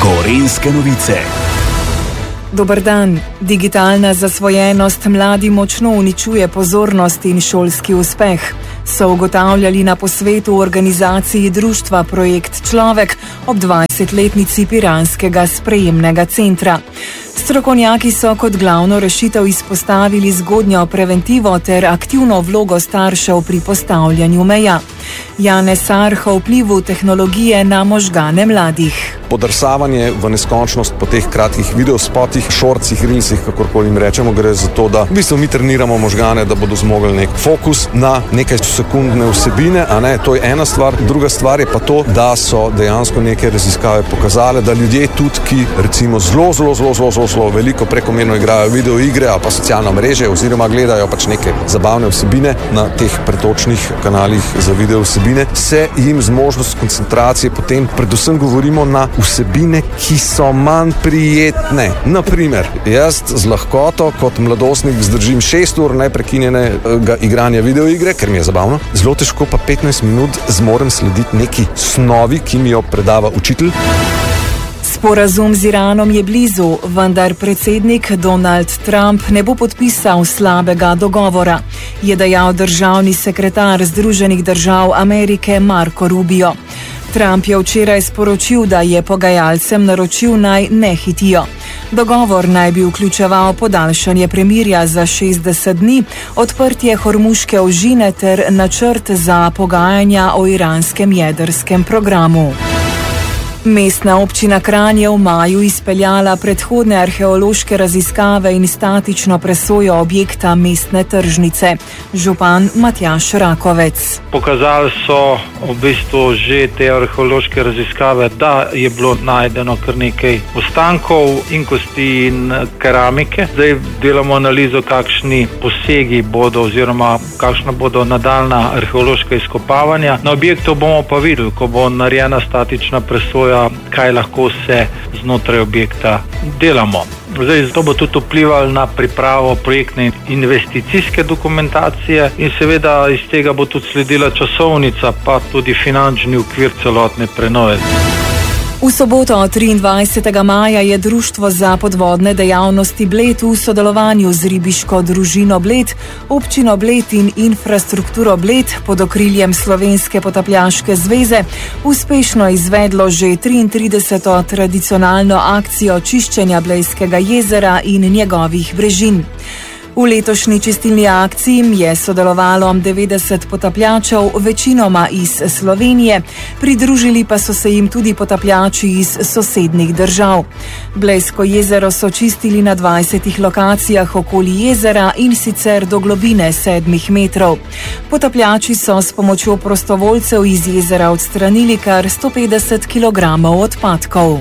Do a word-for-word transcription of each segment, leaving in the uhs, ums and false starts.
Gorenjske novice. Dober dan. Digitalna zasvojenost mladi močno uničuje pozornost in šolski uspeh. So ugotavljali na posvetu v organizaciji društva Projekt Človek ob dvajsetletnici piranskega sprejemnega centra. Strokovnjaki so kot glavno rešitev izpostavili zgodnjo preventivo ter aktivno vlogo staršev pri postavljanju meja. Janez Arh o vplivu tehnologije na možgane mladih. Podrsavanje v neskončnost po teh kratkih videospotih, šorcih, rilsih, kakorkoli jim rečemo, gre za to, da v bistvu mi treniramo možgane, da bodo zmogli nek fokus na nekaj sekundne vsebine, a ne, to je ena stvar. Druga stvar je pa to, da so dejansko neke raziskave pokazale, da ljudje tudi, ki recimo zelo, zelo, zelo, zelo, zelo, zelo veliko prekomerno igrajo video igre ali pa socialno mreže oziroma gledajo pač neke zabavne vsebine na teh pretočnih kanalih za video vsebine, se jim zmožnost koncentracije potem predvsem govorimo na vsebine, ki so manj prijetne. Naprimer, jaz z lahkoto kot mladostnik zdržim šest ur neprekinjenega igranja videoigre, ker mi je zabavno, zelo težko pa petnajst minut zmorem slediti neki snovi, ki mi jo predava učitelj. Sporazum z Iranom je blizu, vendar predsednik Donald Trump ne bo podpisal slabega dogovora, je dejal državni sekretar Združenih držav Amerike Marco Rubio. Trump je včeraj sporočil, da je pogajalcem naročil naj ne hitijo. Dogovor naj bi vključeval podaljšanje premirja za šestdeset dni, odprtje Hormuške ožine ter načrt za pogajanja o iranskem jedrskem programu. Mestna občina Kranj je v maju izpeljala predhodne arheološke raziskave in statično presojo objekta mestne tržnice. Župan Matjaž Rakovec. Pokazali so v bistvu že te arheološke raziskave, da je bilo najdeno kar nekaj ostankov in kosti in keramike. Zdaj delamo analizo, kakšni posegi bodo oziroma kakšna bodo nadaljna arheološka izkopavanja. Na objektu bomo pa videli, ko bo narejena statična presoja, kaj lahko se znotraj objekta delamo. Zdaj, to bo tudi vplivalo na pripravo projektne investicijske dokumentacije in seveda iz tega bo tudi sledila časovnica, pa tudi finančni okvir celotne prenove. V soboto triindvajsetega maja je Društvo za podvodne dejavnosti Bled v sodelovanju z ribiško družino Bled, občino Bled in infrastrukturo Bled pod okriljem Slovenske potapljaške zveze uspešno izvedlo že triintrideseto tradicionalno akcijo čiščenja Blejskega jezera in njegovih brežin. V letošnji čistilni akciji je sodelovalo devetdeset potapljačev, večinoma iz Slovenije, pridružili pa so se jim tudi potapljači iz sosednjih držav. Blejsko jezero so čistili na dvajsetih lokacijah okoli jezera in sicer do globine sedmih metrov. Potapljači so s pomočjo prostovoljcev iz jezera odstranili kar sto petdeset kilogramov odpadkov.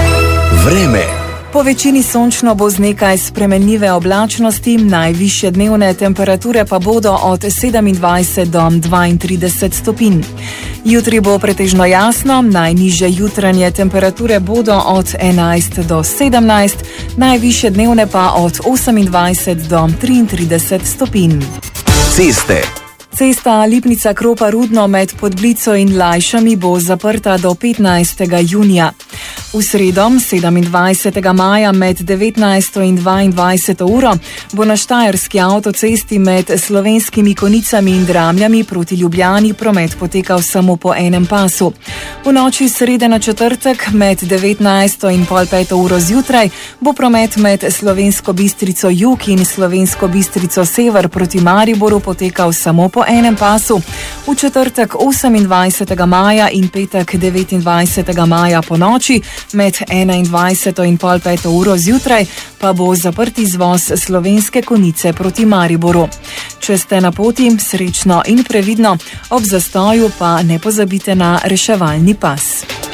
Vreme. Po večini sončno bo z nekaj spremenljive oblačnosti, najvišje dnevne temperature pa bodo od sedemindvajset do dvaintrideset stopinj. Jutri bo pretežno jasno, najnižje jutranje temperature bodo od enajst do sedemnajst, najvišje dnevne pa od osemindvajset do triintrideset stopinj. Ceste. Cesta Lipnica-Kropa-Rudno med Podglico in Lajšami bo zaprta do petnajstega junija. V sredo, sedemindvajsetega maja med devetnajsto in dvaindvajseto uro bo na štajerski avtocesti med Slovenskimi Konicami in Dramljami proti Ljubljani promet potekal samo po enem pasu. V noči srede na četrtek med devetnajsto in pol peto uro zjutraj bo promet med Slovensko Bistrico jug in Slovensko Bistrico sever proti Mariboru potekal samo po enem pasu. V četrtek osemindvajsetega maja in petek devetindvajsetega maja po noči med enaindvajseto in pol peto uro zjutraj pa bo zaprt izvoz Slovenske Konice proti Mariboru. Če ste na poti, srečno in previdno, ob zastoju pa ne pozabite na reševalni pas.